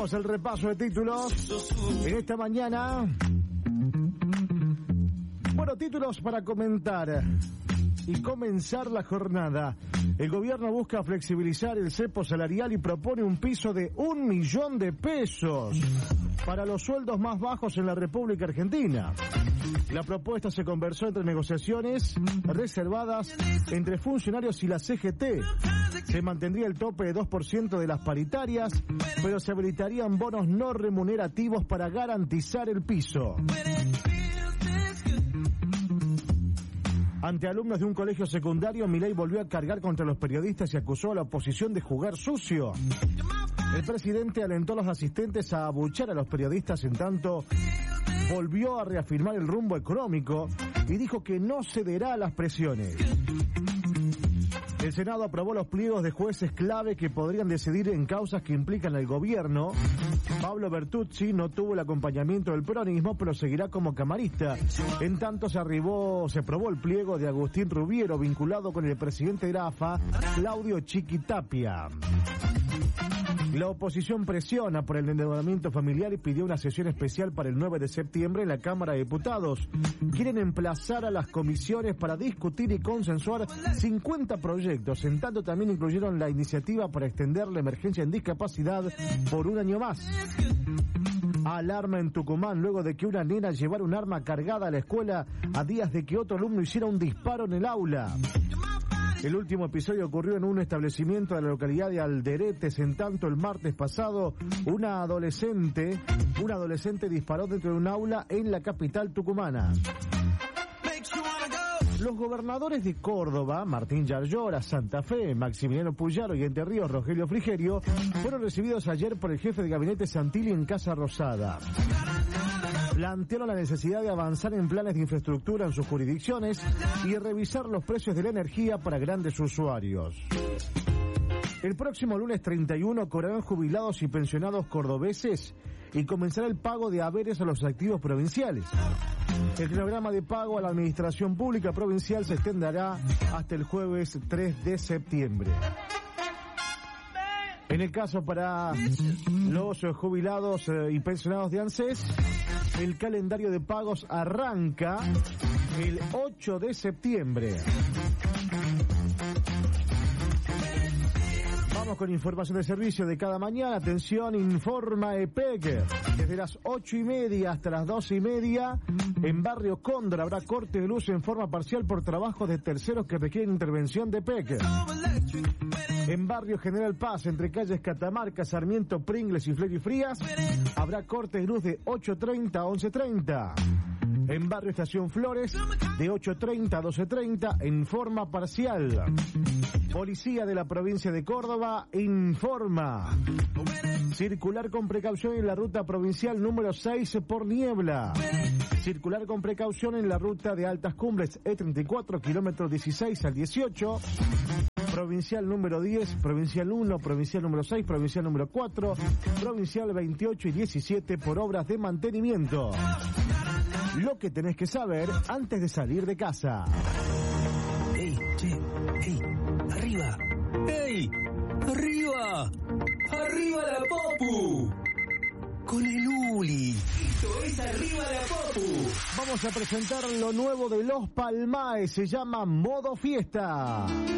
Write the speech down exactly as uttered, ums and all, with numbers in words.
Hacemos el repaso de títulos en esta mañana. Bueno, títulos para comentar y comenzar la jornada. El gobierno busca flexibilizar el cepo salarial y propone un piso de un millón de pesos para los sueldos más bajos en la República Argentina. La propuesta se conversó entre negociaciones reservadas entre funcionarios y la C G T. Se mantendría el tope de dos por ciento de las paritarias, pero se habilitarían bonos no remunerativos para garantizar el piso. Ante alumnos de un colegio secundario, Milei volvió a cargar contra los periodistas y acusó a la oposición de jugar sucio. El presidente alentó a los asistentes a abuchar a los periodistas, en tanto volvió a reafirmar el rumbo económico y dijo que no cederá a las presiones. El Senado aprobó los pliegos de jueces clave que podrían decidir en causas que implican al gobierno. Pablo Bertuzzi no tuvo el acompañamiento del peronismo, pero seguirá como camarista. En tanto se arribó, se aprobó el pliego de Agustín Rubiero, vinculado con el presidente de la A F A, Claudio Chiquitapia. La oposición presiona por el endeudamiento familiar y pidió una sesión especial para el nueve de septiembre en la Cámara de Diputados. Quieren emplazar a las comisiones para discutir y consensuar cincuenta proyectos. En tanto, también incluyeron la iniciativa para extender la emergencia en discapacidad por un año más. Alarma en Tucumán luego de que una nena llevara un arma cargada a la escuela a días de que otro alumno hiciera un disparo en el aula. El último episodio ocurrió en un establecimiento de la localidad de Alderetes. En tanto, el martes pasado, una adolescente, un adolescente disparó dentro de un aula en la capital tucumana. Los gobernadores de Córdoba, Martín Yarlora, Santa Fe, Maximiliano Puyaro y Entre Ríos, Rogelio Frigerio, fueron recibidos ayer por el jefe de gabinete Santilli en Casa Rosada. Plantearon la necesidad de avanzar en planes de infraestructura en sus jurisdicciones y revisar los precios de la energía para grandes usuarios. El próximo lunes treinta y uno cobrarán jubilados y pensionados cordobeses y comenzará el pago de haberes a los activos provinciales. El cronograma de pago a la administración pública provincial se extenderá hasta el jueves tres de septiembre. En el caso para los jubilados y pensionados de ANSES, el calendario de pagos arranca el ocho de septiembre. Vamos con información de servicio de cada mañana. Atención, informa E P E C. Desde las ocho y media hasta las doce y media, en Barrio Cóndor habrá corte de luz en forma parcial por trabajos de terceros que requieren intervención de E P E C. En Barrio General Paz, entre calles Catamarca, Sarmiento, Pringles y Flery Frías, habrá corte de luz de ocho treinta a once treinta. En Barrio Estación Flores, de ocho treinta a doce treinta, en forma parcial. Policía de la provincia de Córdoba informa. Circular con precaución en la ruta provincial número seis por niebla. Circular con precaución en la ruta de Altas Cumbres E treinta y cuatro, kilómetros dieciséis al dieciocho. Provincial número diez, provincial uno, provincial número seis, provincial número cuatro, provincial veintiocho y diecisiete por obras de mantenimiento. Lo que tenés que saber antes de salir de casa. ¡Ey, che! ¡Ey! ¡Arriba! ¡Ey! ¡Arriba! ¡Arriba la Popu! Con el Uli. Esto es Arriba la Popu. Vamos a presentar lo nuevo de Los Palmaes. Se llama Modo Fiesta.